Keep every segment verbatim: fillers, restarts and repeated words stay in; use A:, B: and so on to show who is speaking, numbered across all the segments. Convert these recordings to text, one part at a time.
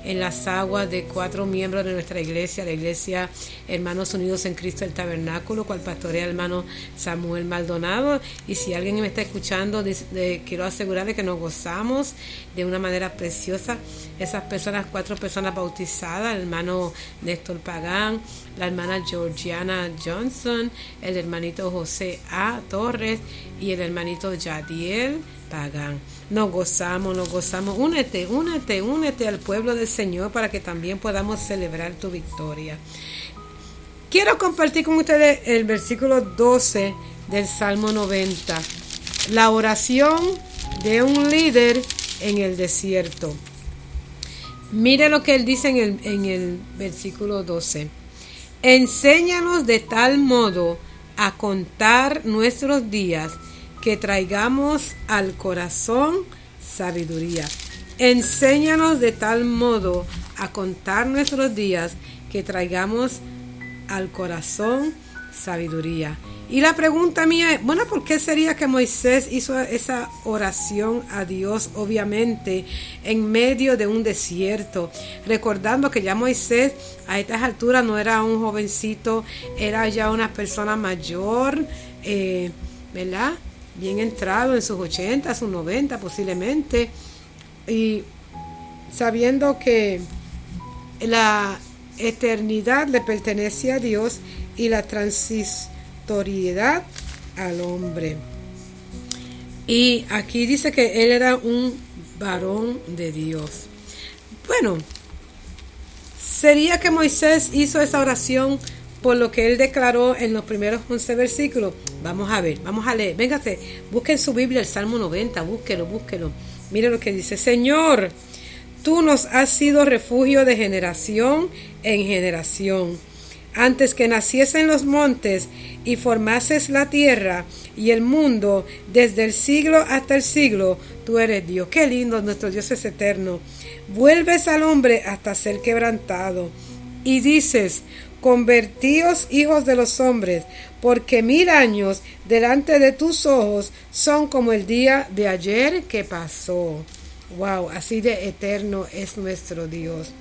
A: en las aguas de cuatro miembros de nuestra iglesia, la iglesia Hermanos Unidos en Cristo el Tabernáculo, cual pastorea el hermano Samuel Maldonado. Y si alguien me está escuchando, de, de, quiero asegurarle que nos gozamos de una manera preciosa. Esas personas, cuatro personas bautizadas, el hermano Néstor Pagán, la hermana Georgiana Johnson, el hermanito José A. Torres y el hermanito Yadiel Pagán. Nos gozamos, nos gozamos. Únete, únete, únete al pueblo del Señor para que también podamos celebrar tu victoria. Quiero compartir con ustedes el versículo doce del Salmo noventa. La oración de un líder en el desierto. Mire lo que él dice en el, en el versículo doce. Enséñanos de tal modo a contar nuestros días que traigamos al corazón sabiduría. Enséñanos de tal modo a contar nuestros días que traigamos al corazón sabiduría. Y la pregunta mía es, bueno, ¿por qué sería que Moisés hizo esa oración a Dios, obviamente, en medio de un desierto? Recordando que ya Moisés a estas alturas no era un jovencito, era ya una persona mayor, eh, ¿verdad? Bien entrado en sus ochenta, sus noventa posiblemente, y sabiendo que la eternidad le pertenece a Dios y la transitoriedad al hombre. Y aquí dice que él era un varón de Dios. Bueno, ¿sería que Moisés hizo esa oración por lo que él declaró en los primeros once versículos? Vamos a ver, vamos a leer. Véngase, busquen su Biblia, el Salmo noventa, búsquelo, búsquelo. Mire lo que dice: Señor, tú nos has sido refugio de generación en generación. Antes que naciesen los montes y formases la tierra y el mundo, desde el siglo hasta el siglo, tú eres Dios. Qué lindo, nuestro Dios es eterno. Vuelves al hombre hasta ser quebrantado. Y dices: convertíos hijos de los hombres, porque mil años delante de tus ojos son como el día de ayer que pasó. Wow, así de eterno es nuestro Dios.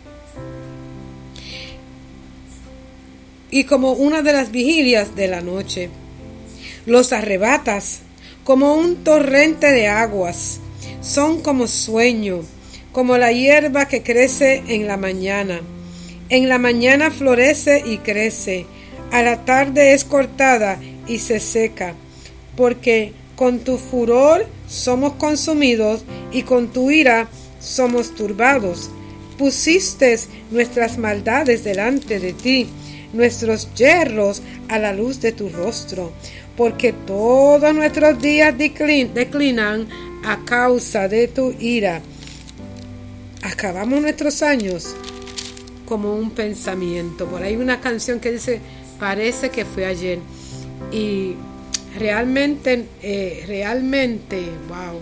A: Y como una de las vigilias de la noche, los arrebatas como un torrente de aguas, son como sueño, como la hierba que crece en la mañana. En la mañana florece y crece, a la tarde es cortada y se seca, porque con tu furor somos consumidos y con tu ira somos turbados. Pusiste nuestras maldades delante de ti, nuestros yerros a la luz de tu rostro, porque todos nuestros días declin- declinan a causa de tu ira. Acabamos nuestros años como un pensamiento. Por ahí una canción que dice: parece que fue ayer. Y realmente, eh, realmente, wow,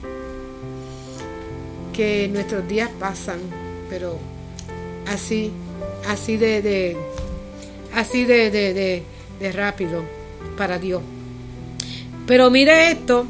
A: que nuestros días pasan, pero así, así de, de así de, de, de, de rápido para Dios. Pero mire esto: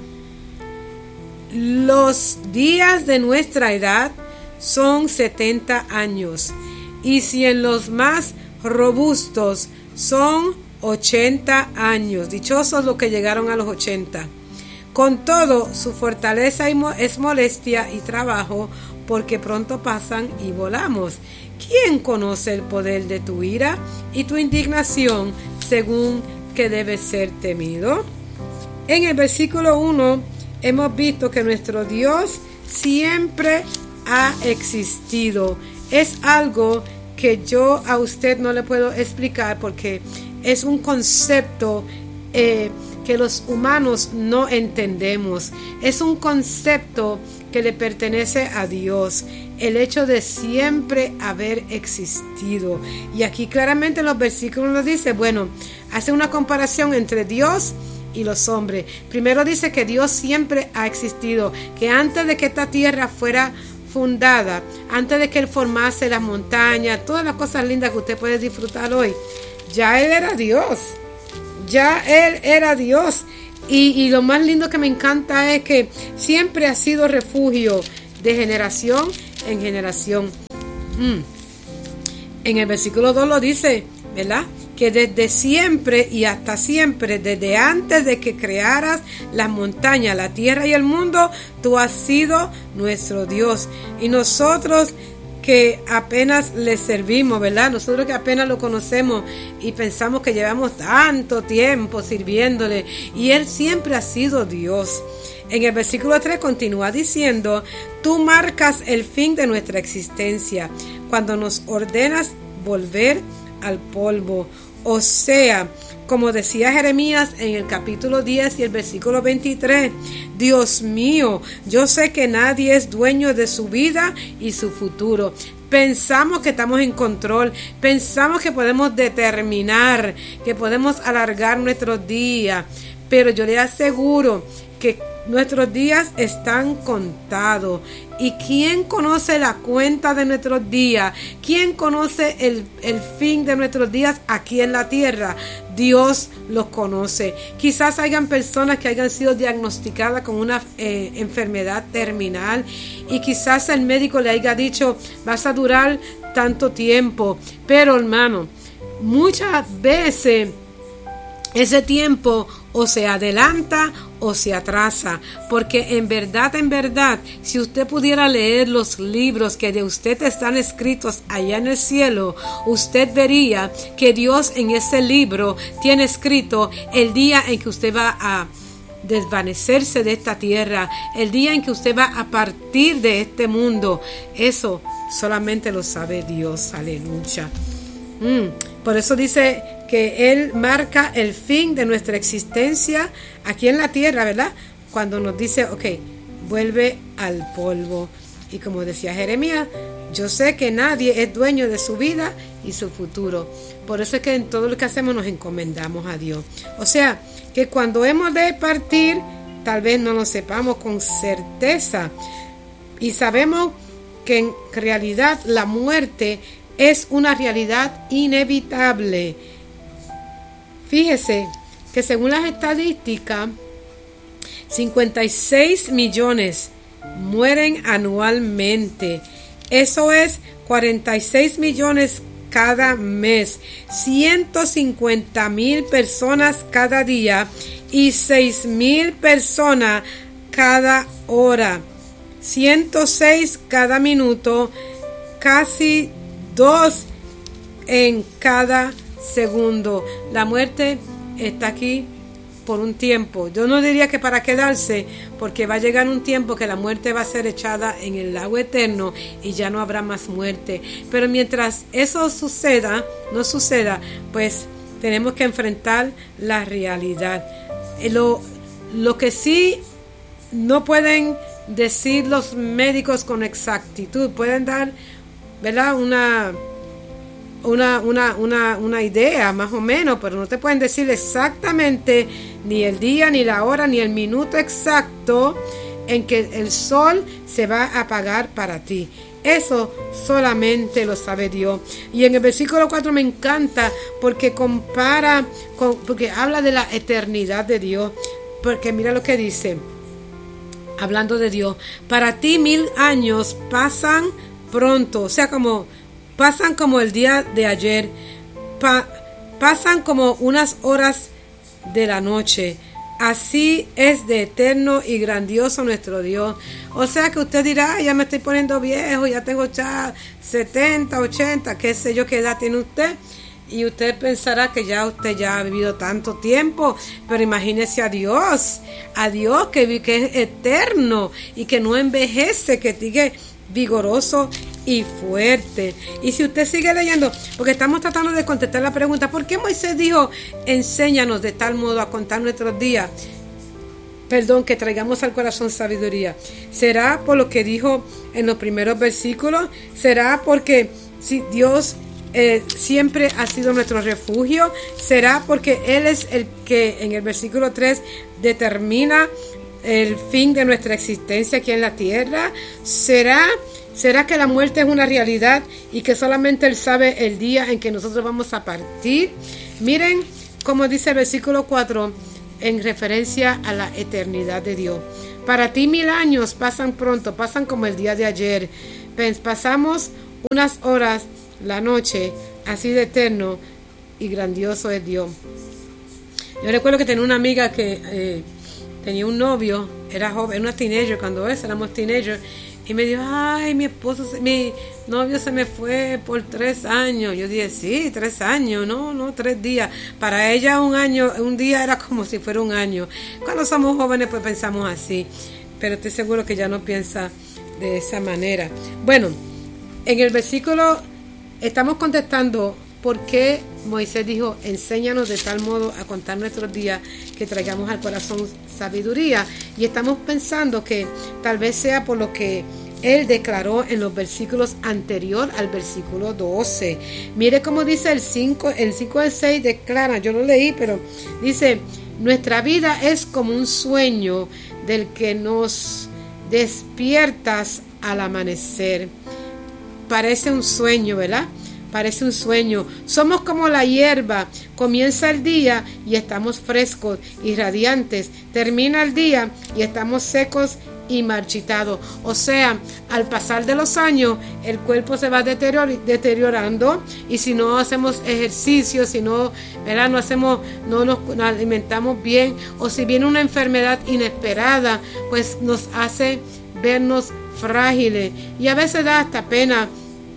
A: los días de nuestra edad son setenta años, y si en los más robustos son ochenta años. Dichosos los que llegaron a los ochenta. Con todo, su fortaleza es molestia y trabajo, porque pronto pasan y volamos. ¿Quién conoce el poder de tu ira y tu indignación, según que debe ser temido? En el versículo uno hemos visto que nuestro Dios siempre ha existido. Es algo que yo a usted no le puedo explicar, porque es un concepto eh, que los humanos no entendemos. Es un concepto que le pertenece a Dios, el hecho de siempre haber existido. Y aquí claramente en los versículos nos dice, bueno, hace una comparación entre Dios y los hombres. Primero dice que Dios siempre ha existido, que antes de que esta tierra fuera fundada, antes de que Él formase las montañas, todas las cosas lindas que usted puede disfrutar hoy, ya Él era Dios, ya Él era Dios. Y, y lo más lindo que me encanta es que siempre ha sido refugio de generación en generación. Mm. En el versículo dos lo dice, ¿verdad? Que desde siempre y hasta siempre, desde antes de que crearas las montañas, la tierra y el mundo, tú has sido nuestro Dios. Y nosotros que apenas le servimos, ¿verdad? Nosotros que apenas lo conocemos y pensamos que llevamos tanto tiempo sirviéndole, y Él siempre ha sido Dios. En el versículo tres continúa diciendo, tú marcas el fin de nuestra existencia cuando nos ordenas volver al polvo. O sea, como decía Jeremías en el capítulo diez y el versículo veintitrés, Dios mío, yo sé que nadie es dueño de su vida y su futuro. Pensamos que estamos en control, pensamos que podemos determinar, que podemos alargar nuestros días, pero yo le aseguro que nuestros días están contados. ¿Y quién conoce la cuenta de nuestros días? ¿Quién conoce el, el fin de nuestros días aquí en la tierra? Dios los conoce. Quizás hayan personas que hayan sido diagnosticadas con una eh, enfermedad terminal, y quizás el médico le haya dicho, vas a durar tanto tiempo. Pero hermano, muchas veces ese tiempo o se adelanta o se atrasa, porque en verdad, en verdad, si usted pudiera leer los libros que de usted están escritos allá en el cielo, usted vería que Dios en ese libro tiene escrito el día en que usted va a desvanecerse de esta tierra, el día en que usted va a partir de este mundo. Eso solamente lo sabe Dios. Aleluya. Mm, por eso dice que Él marca el fin de nuestra existencia aquí en la tierra, ¿verdad? Cuando nos dice, ok, vuelve al polvo. Y como decía Jeremías, yo sé que nadie es dueño de su vida y su futuro. Por eso es que en todo lo que hacemos nos encomendamos a Dios. O sea, que cuando hemos de partir, tal vez no lo sepamos con certeza. Y sabemos que en realidad la muerte es una realidad inevitable. Fíjese que según las estadísticas, cincuenta y seis millones mueren anualmente. Eso es cuarenta y seis millones cada mes, ciento cincuenta mil personas cada día y seis mil personas cada hora, ciento seis cada minuto, casi dos en cada segundo. La muerte está aquí por un tiempo. Yo no diría que para quedarse, porque va a llegar un tiempo que la muerte va a ser echada en el lago eterno y ya no habrá más muerte. Pero mientras eso suceda, no suceda, pues tenemos que enfrentar la realidad. Lo, lo que sí no pueden decir los médicos con exactitud, pueden dar, ¿verdad?, una Una, una, una, una idea más o menos, pero no te pueden decir exactamente ni el día, ni la hora, ni el minuto exacto en que el sol se va a apagar para ti. Eso solamente lo sabe Dios. Y en el versículo cuatro me encanta porque compara, con, porque habla de la eternidad de Dios. Porque mira lo que dice, hablando de Dios: para ti mil años pasan pronto, o sea, como pasan como el día de ayer, pa, pasan como unas horas de la noche. Así es de eterno y grandioso nuestro Dios. O sea que usted dirá, ay, ya me estoy poniendo viejo, ya tengo ya setenta, ochenta, qué sé yo qué edad tiene usted. Y usted pensará que ya usted ya ha vivido tanto tiempo, pero imagínese a Dios, a Dios que, que es eterno y que no envejece, que sigue vigoroso y fuerte. Y si usted sigue leyendo, porque estamos tratando de contestar la pregunta, ¿por qué Moisés dijo, enséñanos de tal modo a contar nuestros días? Perdón, que traigamos al corazón sabiduría. ¿Será por lo que dijo en los primeros versículos? ¿Será porque si Dios eh, siempre ha sido nuestro refugio? ¿Será porque Él es el que en el versículo tres determina el fin de nuestra existencia aquí en la tierra? ¿Será, será que la muerte es una realidad y que solamente Él sabe el día en que nosotros vamos a partir? Miren cómo dice el versículo cuatro en referencia a la eternidad de Dios. Para ti mil años pasan pronto, pasan como el día de ayer. Pasamos unas horas la noche, así de eterno y grandioso es Dios. Yo recuerdo que tenía una amiga que eh, tenía un novio, era joven, una teenager, cuando es, éramos teenagers, y me dijo, ay, mi esposo, mi novio se me fue por tres años. Yo dije, sí, tres años, no, no, tres días. Para ella un año, un día era como si fuera un año. Cuando somos jóvenes pues pensamos así, pero estoy seguro que ya no piensa de esa manera. Bueno, en el versículo estamos contestando por qué Moisés dijo, enséñanos de tal modo a contar nuestros días que traigamos al corazón sabiduría, y estamos pensando que tal vez sea por lo que él declaró en los versículos anterior al versículo doce. Mire cómo dice el cinco, el cinco al seis declara, yo lo leí, pero dice, nuestra vida es como un sueño del que nos despiertas al amanecer. Parece un sueño, ¿verdad? Parece un sueño. Somos como la hierba. Comienza el día y estamos frescos y radiantes. Termina el día y estamos secos y marchitados. O sea, al pasar de los años, el cuerpo se va deterior- deteriorando, y si no hacemos ejercicio, si no, ¿verdad? no hacemos, no nos alimentamos bien, o si viene una enfermedad inesperada, pues nos hace vernos frágiles, y a veces da hasta pena,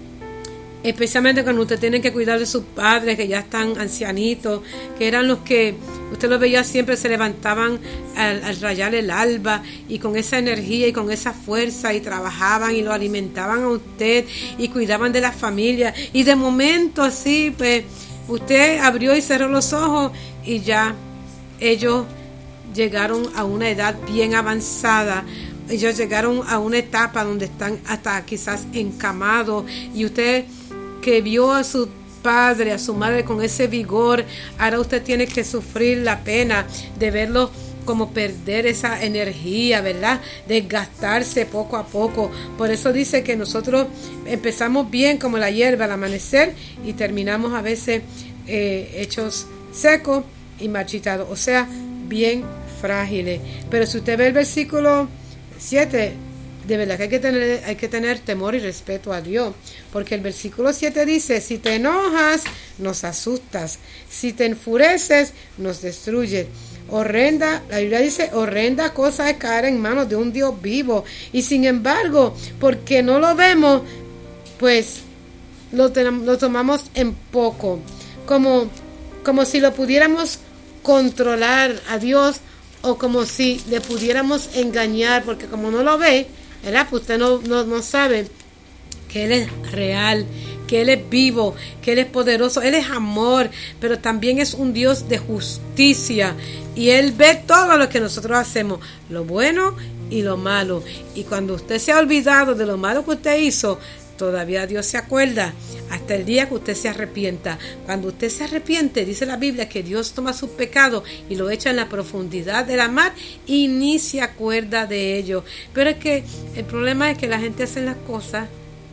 A: especialmente cuando usted tiene que cuidar de sus padres que ya están ancianitos, que eran los que usted los veía siempre, se levantaban al, al rayar el alba y con esa energía y con esa fuerza, y trabajaban y lo alimentaban a usted y cuidaban de la familia, y de momento así pues usted abrió y cerró los ojos y ya ellos llegaron a una edad bien avanzada. Ellos llegaron a una etapa donde están hasta quizás encamados, y usted que vio a su padre, a su madre con ese vigor, ahora usted tiene que sufrir la pena de verlo como perder esa energía, ¿verdad? Desgastarse poco a poco. Por eso dice que nosotros empezamos bien como la hierba al amanecer y terminamos a veces eh, hechos secos y marchitados, o sea, bien frágiles. Pero si usted ve el versículo siete, de verdad que hay que tener, hay que tener temor y respeto a Dios, porque el versículo siete dice, si te enojas, nos asustas, si te enfureces, nos destruyes. Horrenda, la Biblia dice, horrenda cosa es caer en manos de un Dios vivo, y sin embargo, porque no lo vemos, pues lo, tenemos, lo tomamos en poco, como, como si lo pudiéramos controlar a Dios, o como si le pudiéramos engañar, porque como no lo ve, ¿verdad? Pues usted no, no, no sabe que Él es real, que Él es vivo, que Él es poderoso, Él es amor, pero también es un Dios de justicia, y Él ve todo lo que nosotros hacemos, lo bueno y lo malo, y cuando usted se ha olvidado de lo malo que usted hizo, todavía Dios se acuerda hasta el día que usted se arrepienta. Cuando usted se arrepiente, dice la Biblia que Dios toma sus pecados y lo echa en la profundidad de la mar y ni se acuerda de ello. Pero es que el problema es que la gente hace las cosas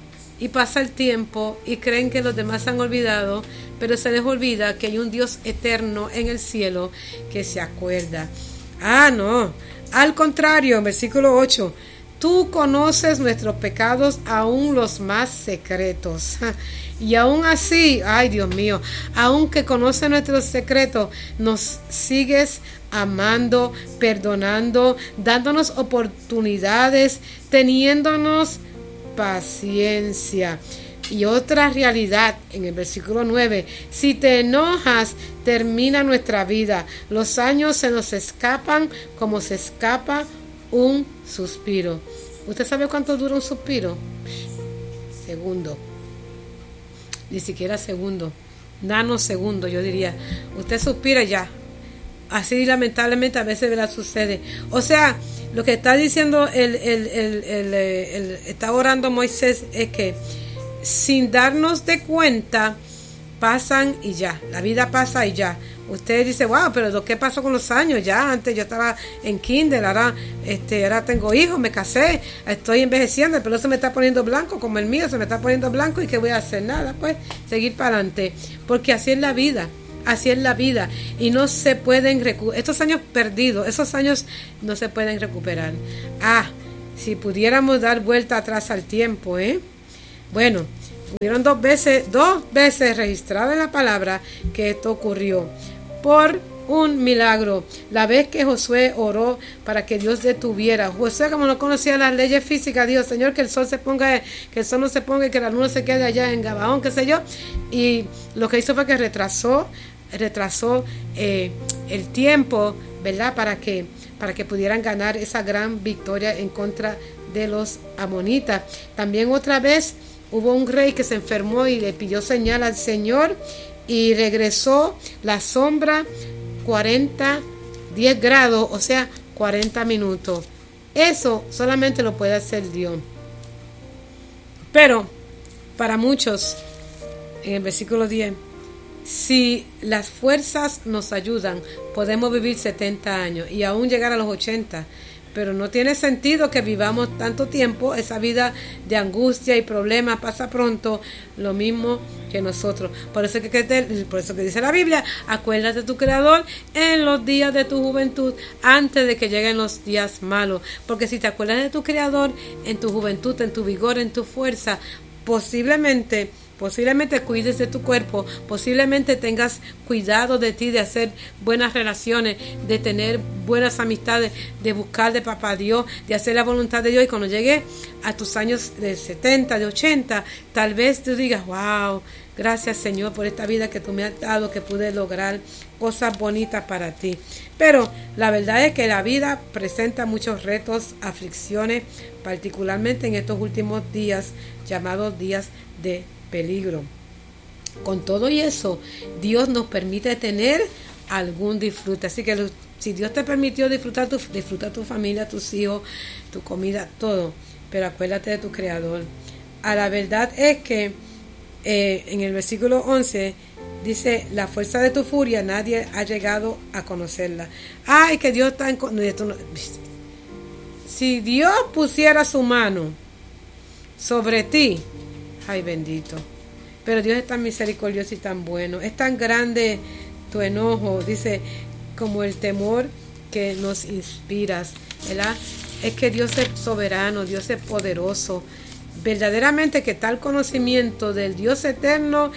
A: y pasa el tiempo y creen que los demás se han olvidado, pero se les olvida que hay un Dios eterno en el cielo que se acuerda. Ah, no. Al contrario, en versículo ocho, tú conoces nuestros pecados, aún los más secretos. Y aún así, ay Dios mío, aunque conoces nuestros secretos, nos sigues amando, perdonando, dándonos oportunidades, teniéndonos paciencia. Y otra realidad en el versículo nueve, si te enojas, termina nuestra vida. Los años se nos escapan como se escapa un suspiro. ¿Usted sabe cuánto dura un suspiro? Segundo. Ni siquiera segundo. Nanosegundo, yo diría. Usted suspira ya. Así lamentablemente a veces ¿verdad? Sucede. O sea, lo que está diciendo el, el, el, el, el, está orando Moisés es que sin darnos de cuenta pasan y ya. La vida pasa y ya. Usted dice, wow, pero ¿qué pasó con los años? Ya antes yo estaba en kinder, ahora, este, ahora tengo hijos, me casé, estoy envejeciendo, el pelo se me está poniendo blanco, como el mío se me está poniendo blanco, ¿y qué voy a hacer? Nada, pues, seguir para adelante, porque así es la vida, así es la vida, y no se pueden recuperar, estos años perdidos, esos años no se pueden recuperar. Ah, si pudiéramos dar vuelta atrás al tiempo, ¿eh? Bueno, Hubieron dos veces, dos veces registrado en la palabra que esto ocurrió por un milagro. La vez que Josué oró para que Dios detuviera. Josué, como no conocía las leyes físicas, dijo: Señor, que el sol se ponga, que el sol no se ponga y que la luna se quede allá en Gabaón, qué sé yo. Y lo que hizo fue que retrasó, retrasó eh, el tiempo, ¿verdad? Para que, para que pudieran ganar esa gran victoria en contra de los amonitas. También otra vez hubo un rey que se enfermó y le pidió señal al Señor y regresó la sombra cuarenta, diez grados, o sea, cuarenta minutos. Eso solamente lo puede hacer Dios. Pero para muchos, en el versículo diez, si las fuerzas nos ayudan, podemos vivir setenta años y aún llegar a los ochenta. Pero no tiene sentido que vivamos tanto tiempo. Esa vida de angustia y problemas pasa pronto, lo mismo que nosotros. Por eso que, por eso que dice la Biblia: acuérdate de tu Creador en los días de tu juventud, antes de que lleguen los días malos. Porque si te acuerdas de tu Creador en tu juventud, en tu vigor, en tu fuerza, posiblemente Posiblemente cuides de tu cuerpo, posiblemente tengas cuidado de ti, de hacer buenas relaciones, de tener buenas amistades, de buscar de papá Dios, de hacer la voluntad de Dios. Y cuando llegue a tus años de setenta, de ochenta, tal vez tú digas: wow, gracias Señor por esta vida que tú me has dado, que pude lograr cosas bonitas para ti. Pero la verdad es que la vida presenta muchos retos, aflicciones, particularmente en estos últimos días, llamados días de peligro. Con todo y eso, Dios nos permite tener algún disfrute. Así que si Dios te permitió disfrutar tu, disfrutar tu familia, tus hijos, tu comida, todo, pero acuérdate de tu Creador. A la verdad es que eh, en el versículo once dice: la fuerza de tu furia nadie ha llegado a conocerla. Ay, que Dios está en... No, si Dios pusiera su mano sobre ti, ay, bendito. Pero Dios es tan misericordioso y tan bueno. Es tan grande tu enojo, dice, como el temor que nos inspiras, ¿verdad? Es que Dios es soberano, Dios es poderoso. Verdaderamente que tal conocimiento del Dios eterno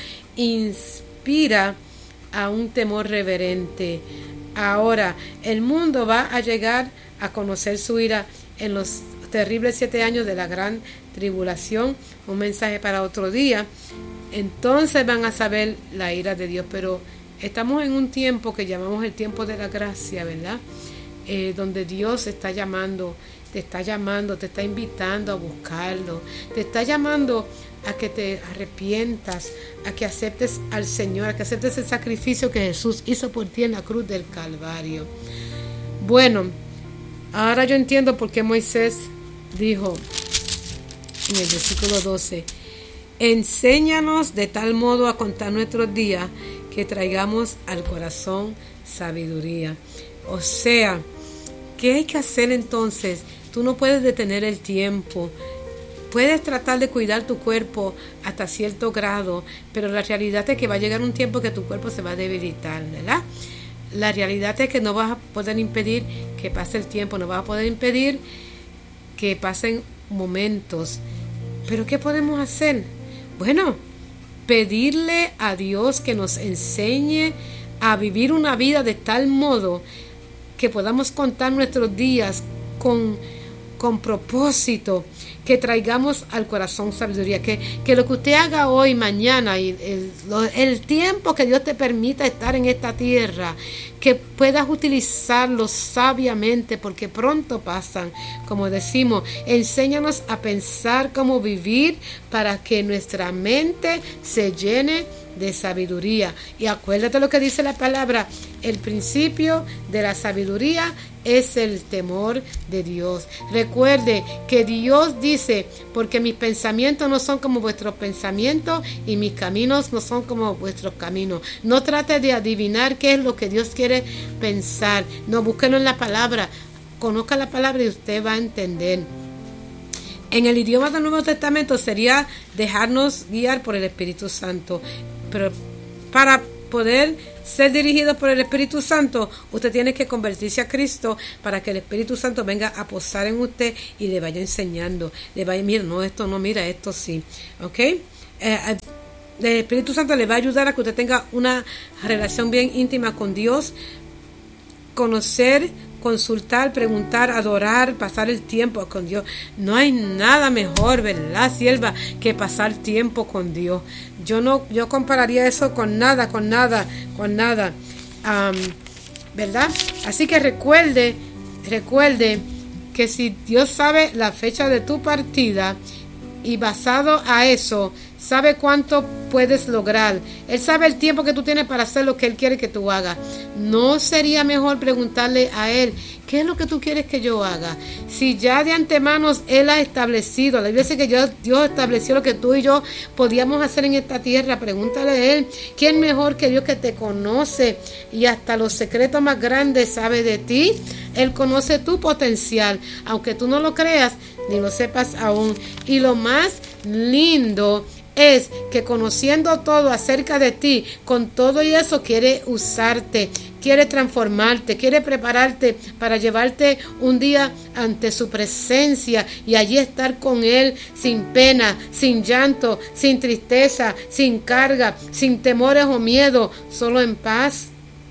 A: inspira a un temor reverente. Ahora, el mundo va a llegar a conocer su ira en los terribles siete años de la gran tribulación, un mensaje para otro día. Entonces van a saber la ira de Dios. Pero estamos en un tiempo que llamamos el tiempo de la gracia, ¿verdad? Eh, donde Dios está llamando, te está llamando, te está invitando a buscarlo, te está llamando a que te arrepientas, a que aceptes al Señor, a que aceptes el sacrificio que Jesús hizo por ti en la cruz del Calvario. Bueno, ahora yo entiendo por qué Moisés dijo en el versículo doce: enséñanos de tal modo a contar nuestros días que traigamos al corazón sabiduría. O sea, ¿qué hay que hacer entonces? Tú no puedes detener el tiempo. Puedes tratar de cuidar tu cuerpo hasta cierto grado, pero la realidad es que va a llegar un tiempo que tu cuerpo se va a debilitar, ¿verdad? La realidad es que no vas a poder impedir que pase el tiempo, no vas a poder impedir que pasen momentos. ¿Pero qué podemos hacer? Bueno, pedirle a Dios que nos enseñe a vivir una vida de tal modo que podamos contar nuestros días con, con propósito, que traigamos al corazón sabiduría, que, que lo que usted haga hoy, mañana, y el, el tiempo que Dios te permita estar en esta tierra, que puedas utilizarlo sabiamente, porque pronto pasan. Como decimos, enséñanos a pensar cómo vivir para que nuestra mente se llene de sabiduría. Y acuérdate lo que dice la palabra: el principio de la sabiduría es el temor de Dios. Recuerde que Dios dice: porque mis pensamientos no son como vuestros pensamientos y mis caminos no son como vuestros caminos. No trate de adivinar qué es lo que Dios quiere pensar. No, búsquelo en la palabra. Conozca la palabra y usted va a entender. En el idioma del Nuevo Testamento sería dejarnos guiar por el Espíritu Santo. Pero para poder ser dirigido por el Espíritu Santo, usted tiene que convertirse a Cristo para que el Espíritu Santo venga a posar en usted y le vaya enseñando. Le vaya, mira, no, esto no, mira, esto sí. ¿Ok? eh, el Espíritu Santo le va a ayudar a que usted tenga una relación bien íntima con Dios, conocer, consultar, preguntar, adorar, pasar el tiempo con Dios. No hay nada mejor, ¿verdad, sierva?, que pasar tiempo con Dios. Yo no, yo compararía eso con nada, con nada, con nada, um, ¿verdad? Así que recuerde, recuerde que si Dios sabe la fecha de tu partida y basado a eso sabe cuánto puedes lograr, Él sabe el tiempo que tú tienes para hacer lo que Él quiere que tú hagas. ¿No sería mejor preguntarle a Él qué es lo que tú quieres que yo haga? Si ya de antemano Él ha establecido, la Biblia dice que Dios, Dios estableció lo que tú y yo podíamos hacer en esta tierra, pregúntale a Él. ¿Quién mejor que Dios, que te conoce y hasta los secretos más grandes sabe de ti? Él conoce tu potencial, aunque tú no lo creas ni lo sepas aún. Y lo más lindo es que, conociendo todo acerca de ti, con todo y eso quiere usarte, quiere transformarte, quiere prepararte para llevarte un día ante su presencia y allí estar con Él sin pena, sin llanto, sin tristeza, sin carga, sin temores o miedo, solo en paz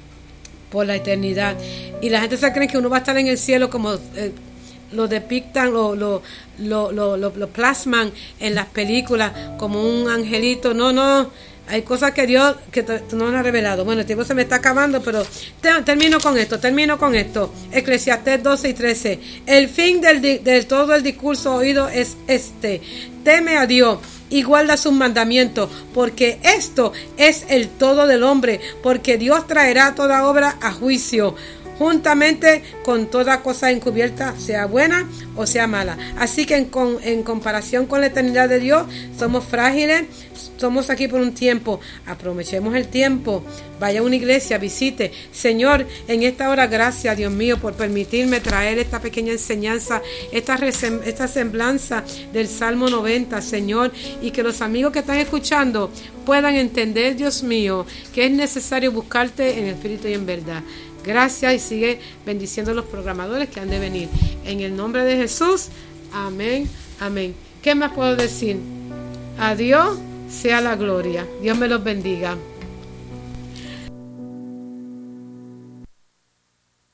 A: por la eternidad. Y la gente se cree que uno va a estar en el cielo como eh, lo depictan, lo, lo, lo, lo, lo, lo plasman en las películas como un angelito. No, no, hay cosas que Dios que te, no nos ha revelado. Bueno, el tiempo se me está acabando, pero te, termino con esto, termino con esto. Eclesiastés doce y trece. El fin del, del todo el discurso oído es este: teme a Dios y guarda sus mandamientos, porque esto es el todo del hombre, porque Dios traerá toda obra a juicio, juntamente con toda cosa encubierta, sea buena o sea mala. Así que en, con, en comparación con la eternidad de Dios, somos frágiles, somos aquí por un tiempo. Aprovechemos el tiempo, vaya a una iglesia, visite. Señor, en esta hora, gracias, Dios mío, por permitirme traer esta pequeña enseñanza, esta, resem, esta semblanza del Salmo noventa, Señor, y que los amigos que están escuchando puedan entender, Dios mío, que es necesario buscarte en espíritu y en verdad. Gracias, y sigue bendiciendo a los programadores que han de venir. En el nombre de Jesús, amén, amén. ¿Qué más puedo decir? A Dios sea la gloria. Dios me los bendiga.